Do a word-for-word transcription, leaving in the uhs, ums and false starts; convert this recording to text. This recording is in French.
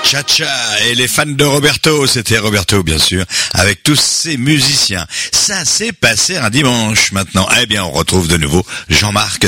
Cha-cha et les fans de Roberto, c'était Roberto bien sûr, avec tous ses musiciens. Ça s'est passé un dimanche maintenant. Eh bien, on retrouve de nouveau Jean-Marc